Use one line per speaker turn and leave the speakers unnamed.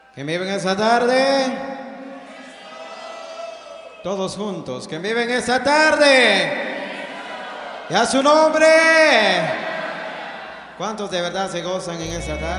Que viven esa tarde. Todos juntos. Que viven esa tarde. Y a su nombre. ¿Cuántos de verdad se gozan en esa tarde?